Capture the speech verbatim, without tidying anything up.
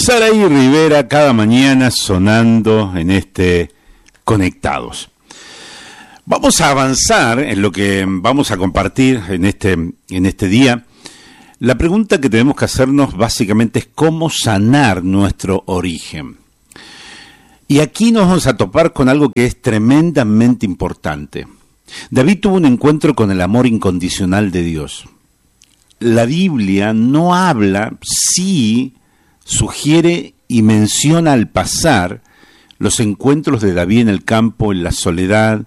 Saraí Rivera cada mañana sonando en este Conectados. Vamos a avanzar en lo que vamos a compartir en este, en este día. La pregunta que tenemos que hacernos básicamente es cómo sanar nuestro origen. Y aquí nos vamos a topar con algo que es tremendamente importante. David tuvo un encuentro con el amor incondicional de Dios. La Biblia no habla, sí sugiere y menciona al pasar los encuentros de David en el campo, en la soledad,